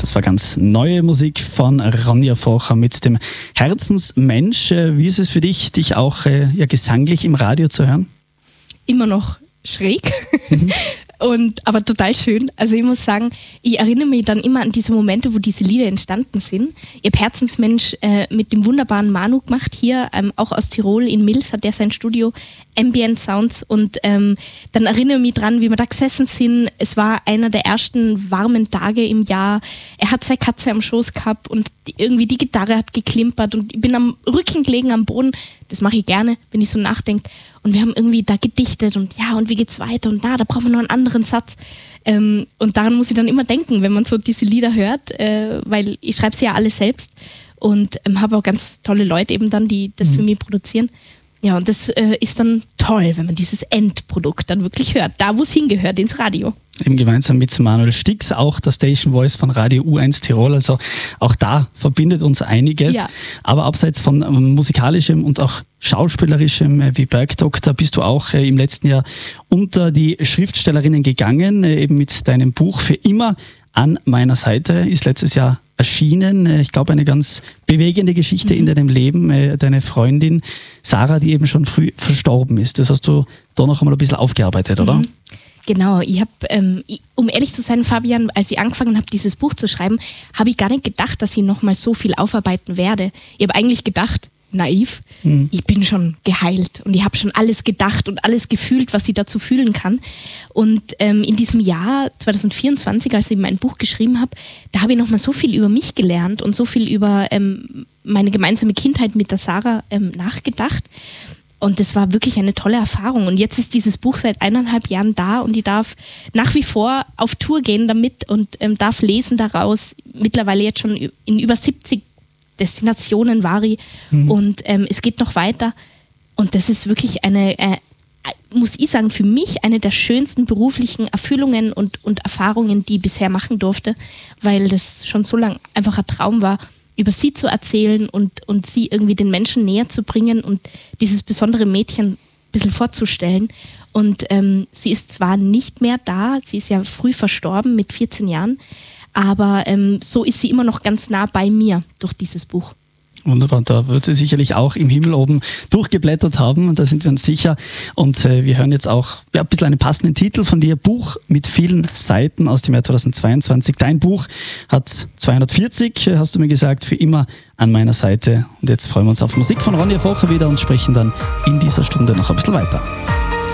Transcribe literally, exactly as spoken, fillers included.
Das war ganz neue Musik von Ronja Focher mit dem Herzensmensch. Wie ist es für dich, dich auch äh, ja, gesanglich im Radio zu hören? Immer noch schräg. Mhm. Und, aber total schön. Also ich muss sagen, ich erinnere mich dann immer an diese Momente, wo diese Lieder entstanden sind. Ich habe Herzensmensch äh, mit dem wunderbaren Manu gemacht, hier ähm, auch aus Tirol, in Mils hat der sein Studio, Ambient Sounds. Und ähm, dann erinnere ich mich dran, wie wir da gesessen sind. Es war einer der ersten warmen Tage im Jahr. Er hat seine Katze am Schoß gehabt und die, irgendwie die Gitarre hat geklimpert und ich bin am Rücken gelegen am Boden. Das mache ich gerne, wenn ich so nachdenke. Und wir haben irgendwie da gedichtet und ja, und wie geht's weiter? Und na, da brauchen wir noch einen anderen Satz. Ähm, und daran muss ich dann immer denken, wenn man so diese Lieder hört, äh, weil ich schreibe sie ja alle selbst und ähm, habe auch ganz tolle Leute eben dann, die das mhm. für mich produzieren. Ja, und das äh, ist dann toll, wenn man dieses Endprodukt dann wirklich hört, da wo es hingehört, ins Radio. Eben gemeinsam mit Manuel Stix, auch der Station Voice von Radio U eins Tirol, also auch da verbindet uns einiges. Ja. Aber abseits von ähm, musikalischem und auch schauspielerischem äh, wie Bergdoktor bist du auch äh, im letzten Jahr unter die Schriftstellerinnen gegangen, äh, eben mit deinem Buch Für immer an meiner Seite, ist letztes Jahr erschienen. Ich glaube, eine ganz bewegende Geschichte mhm. in deinem Leben. Deine Freundin Sarah, die eben schon früh verstorben ist. Das hast du da noch einmal ein bisschen aufgearbeitet, oder? Mhm. Genau, ich habe, ähm, um ehrlich zu sein, Fabian, als ich angefangen habe, dieses Buch zu schreiben, habe ich gar nicht gedacht, dass ich nochmal so viel aufarbeiten werde. Ich habe eigentlich gedacht, naiv, mhm. ich bin schon geheilt und ich habe schon alles gedacht und alles gefühlt, was ich dazu fühlen kann. Und ähm, in diesem Jahr zwanzig vierundzwanzig, als ich mein Buch geschrieben habe, da habe ich nochmal so viel über mich gelernt und so viel über ähm, meine gemeinsame Kindheit mit der Sarah ähm, nachgedacht. Und das war wirklich eine tolle Erfahrung. Und jetzt ist dieses Buch seit eineinhalb Jahren da und ich darf nach wie vor auf Tour gehen damit und ähm, darf lesen daraus. Mittlerweile jetzt schon in über siebzig Destinationen war ich mhm. und ähm, es geht noch weiter. Und das ist wirklich eine, äh, muss ich sagen, für mich eine der schönsten beruflichen Erfüllungen und, und Erfahrungen, die ich bisher machen durfte, weil das schon so lange einfach ein Traum war, über sie zu erzählen und, und sie irgendwie den Menschen näher zu bringen und dieses besondere Mädchen ein bisschen vorzustellen. Und ähm, sie ist zwar nicht mehr da, sie ist ja früh verstorben mit vierzehn Jahren, aber ähm, so ist sie immer noch ganz nah bei mir durch dieses Buch. Wunderbar, da wird sie sicherlich auch im Himmel oben durchgeblättert haben, da sind wir uns sicher. Und äh, wir hören jetzt auch ja, ein bisschen einen passenden Titel von dir, Buch mit vielen Seiten aus dem Jahr zweitausendzweiundzwanzig. Dein Buch hat zweihundertvierzig, hast du mir gesagt, für immer an meiner Seite. Und jetzt freuen wir uns auf Musik von Ronja Focher wieder und sprechen dann in dieser Stunde noch ein bisschen weiter.